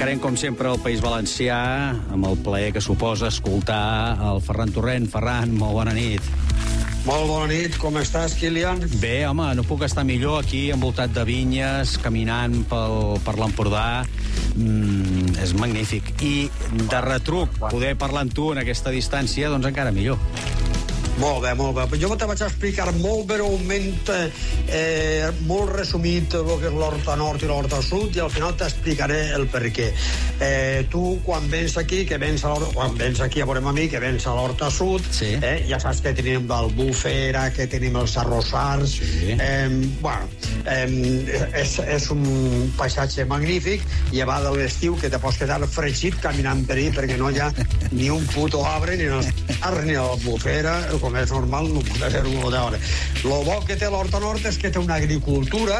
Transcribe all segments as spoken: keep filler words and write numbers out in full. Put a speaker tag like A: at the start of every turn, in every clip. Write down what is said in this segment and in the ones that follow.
A: Tancarem, com sempre, el País Valencià amb el plaer que suposa escoltar el Ferran Torrent. Ferran, molt bona nit.
B: Molt bona nit, com estàs, Kilian?
A: Bé, home, no puc estar millor aquí, envoltat de vinyes, caminant pel, per l'Empordà. Mm, és magnífic. I de retruc, poder parlar amb tu en aquesta distància, doncs encara millor.
B: Molt bé, molt bé. Jo te vaig explicar molt breument, eh, molt resumit, el que és l'Horta Nord i l'Horta Sud, i al final t'explicaré el per què. Eh, tu, quan vens aquí, que vens a l'Horta, quan vens aquí a veure amb mi, que vens a l'Horta Sud, sí. eh, ja saps que tenim l'Albufera, que tenim els arrossars. Sí. Eh, bueno, eh, és, és un paisatge magnífic, llevat de l'estiu, que te pots quedar fregit caminant per ahí, perquè no hi ha ni un puto arbre, ni l'Arbre, ni l'Albufera, com és normal, no pot ser un veure. El bo que té l'Horta Nord és que té una agricultura,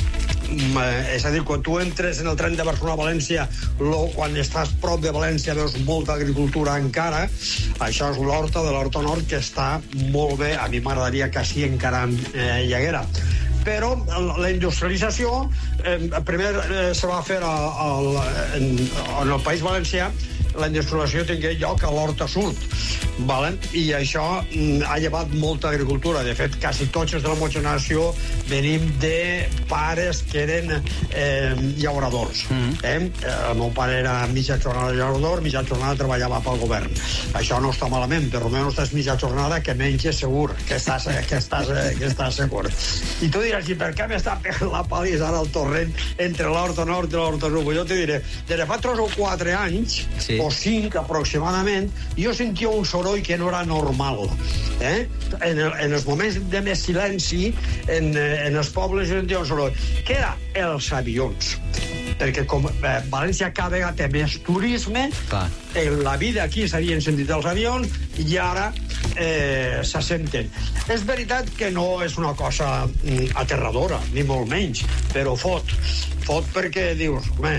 B: és a dir, quan tu entres en el tren de Barcelona a València, lo, quan estàs prop de València veus molta agricultura encara. Això és l'Horta de l'Horta Nord, que està molt bé. A mi m'agradaria que així encara eh, hi haguera. Però la industrialització eh, primer eh, se va fer a, a, en, en el País Valencià. La industrialització tingué lloc a l'Horta Sud, vale? I això mm, ha llevat molta agricultura. De fet, quasi tots els de la meva generació venim de pares que eren eh, llauradors. Mm. Eh? El meu pare era mitja jornada llaurador, mitja jornada treballava pel govern. Això no està malament, però almenys estàs mitja jornada que menges segur, que estàs, que estàs, que estàs segur. I tu diràs, i per què m'està pegant la palissa ara el torrent entre l'Horta Nord i l'Horta Sud? Jo te diré, des de fa tres o quatre anys, sí, o cinc aproximadament, jo sentia un soroll que no era normal. Eh? En, el, en els moments de més silenci, en, en els pobles jo sentia un soroll, que era els avions. Perquè com eh, València cada vegada té més turisme, clar, en la vida aquí s'havien sentit els avions i ara eh, se senten. És veritat que no és una cosa mm, aterradora, ni molt menys, però fot. Fot perquè dius, home,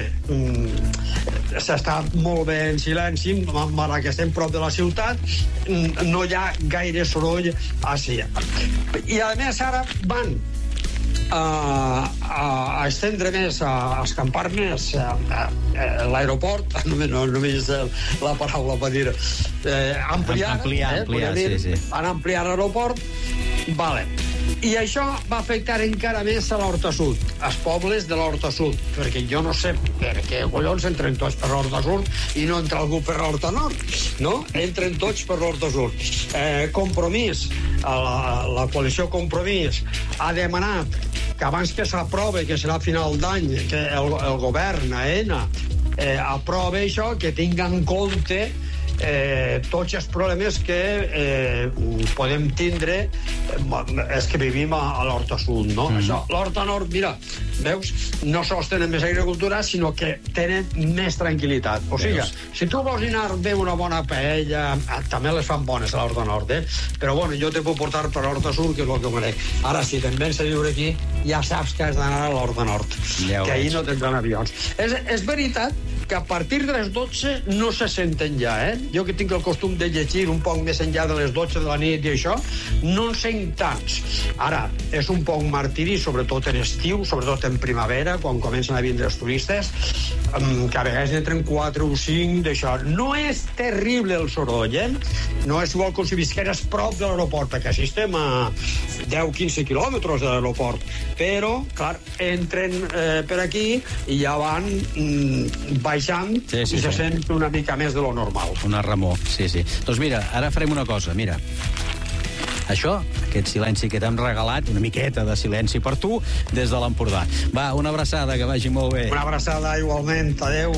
B: mm, s'està molt bé en silenci, malgrat que estem prop de la ciutat, mm, no hi ha gaire soroll així. I a més ara van a, a, a estendre més, a, a escampar més a, a, a l'aeroport, no, no, només la paraula per dir eh, ampliar,
A: ampliar, eh, ampliar
B: dir,
A: sí, sí.
B: van ampliar l'aeroport, vale. I això va afectar encara més a l'Horta Sud, als pobles de l'Horta Sud, perquè jo no sé per què collons entren tots per l'Horta Sud i no entra algú per l'Horta Nord, no? Entren tots per l'Horta Sud. Eh, Compromís, la, la coalició Compromís ha demanat que abans que s'aprove, que serà a final d'any, que el, el govern, AENA, eh, aprove això, que tinga en compte Eh, tots els problemes que eh, podem tindre eh, és que vivim a, a l'Horta Sud, no? Mm. Això, l'Horta Nord, mira, veus, no sols tenen més agricultura, sinó que tenen més tranquil·litat. O sigui, veus, si tu vols anar a veure una bona paella, eh, també les fan bones a l'Horta Nord, eh? Però bueno, jo te puc portar per l'Horta Sud, que és el que merec. Ara, si te'n vens a viure aquí, ja saps que has d'anar a l'Horta Nord, ja que ahir no tindran avions. És, és veritat que a partir de les dotze no se senten ja, eh? Jo que tinc el costum de llegir un poc més enllà de les dotze de la nit i això, no en sent tants. Ara, és un poc martiri, sobretot en estiu, sobretot en primavera, quan comencen a vindre els turistes, que a vegades entren quatre o cinc d'això. No és terrible el soroll, eh? No és igual com si visqueres prop de l'aeroport, perquè així estem a deu a quinze quilòmetres de l'aeroport. Però, clar, entren eh, per aquí i ja van mm, baixant, sí, sí, i se sí. sent una mica més de lo normal.
A: Una remor, sí, sí. Doncs mira, ara farem una cosa, mira. Això, aquest silenci que t'hem regalat, una miqueta de silenci per tu, des de l'Empordà. Va, una abraçada, que vagi molt bé.
B: Una abraçada, igualment. Adéu.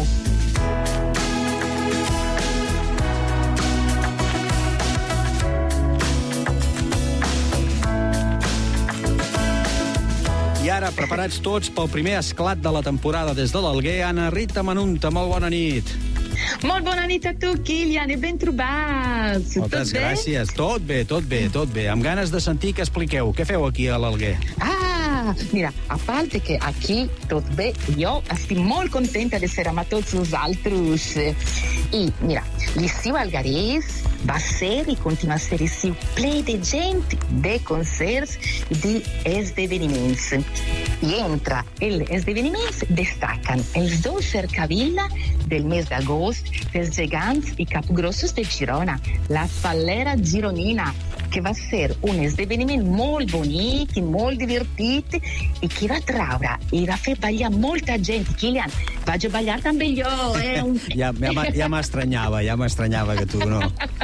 A: I ara, preparats tots pel primer esclat de la temporada des de l'Alguer, Anna Rita Manunta, molt bona nit.
C: Molt bona nit a tu, Kilian, i ben trobats.
A: Moltes
C: tot
A: gràcies.
C: Bé?
A: Tot bé, tot bé, tot bé. Amb ganes de sentir que expliqueu. Què feu aquí a l'Alguer?
C: Ah, mira, a parte que aquí tot bé, jo estic molt contenta de ser amb tots els altres. I, mira, l'estiu algarès va ser i continua a ser així ple de gent, de concerts, d'esdeveniments. I entre els esdeveniments destaquen els dos cercavila del mes d'agost dels gegants i capgrossos de Girona, la Fallera Gironina, que va ser un esdeveniment molt bonic i molt divertit i que va traure i va fer ballar molta gent. Kilian, vaig a ballar també jo, eh?
A: ja ja, ja m'estranyava, ja m'estranyava que tu no.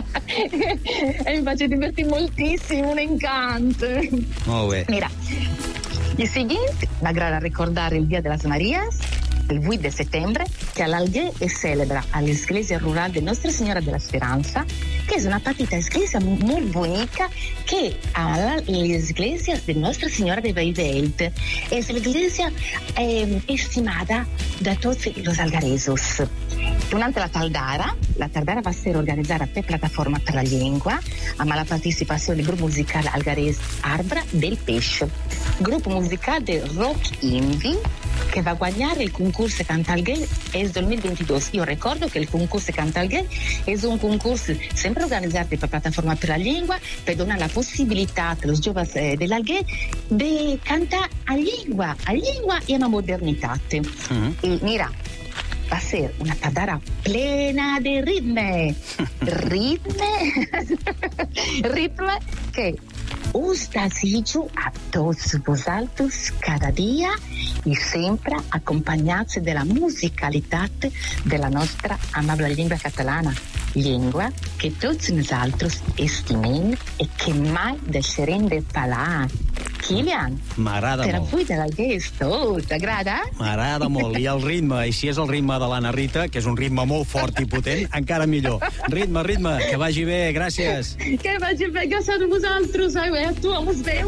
C: Em vaig divertir moltíssim, un encant.
A: Molt bé.
C: Mira, il seguente, m'agrada ricordare il Dia de las Marías, il vuit de settembre, che all'Alguer es celebra all'Església Rural de Nostra Signora della Speranza, che è una petita església molto bonica che ha le iglesias de Nostra Signora de Veivet. Es la iglesia eh, estimada da tutti los algaresos. Durante la Tardara, la Tardara va a essere organizzata per Piattaforma per la Lingua, amb la participazione del gruppo musicale algarese Arbra del Pesce, gruppo musicale Rock Indie, che va a guadagnare il concorso Cantalghe es duemilaventidue. Io ricordo che il concorso Cantalghe è un concorso sempre organizzato per Piattaforma per la Lingua per dare la possibilità a los giovani eh, dell'Alghe di cantare a lingua, a lingua e a modernità. Mm-hmm. E mira, va a ser una tardara plena de ritme. Ritme, ritme que us desitjo a tots vosaltres cada dia i sempre acompanyats de la musicalitat de la nostra amable llengua catalana, llengua que tots nosaltres estimem i que mai deixarem de parlar. Kilian,
A: m'agrada
C: per
A: molt.
C: avui de l'Alguer és tot, t'agrada?
A: M'agrada molt, i el ritme, i si és el ritme de l'Anna Rita, que és un ritme molt fort i potent, encara millor. Ritme, ritme, que vagi bé, gràcies.
C: Que vagi bé, gràcies a vosaltres, a tu, a vos bé.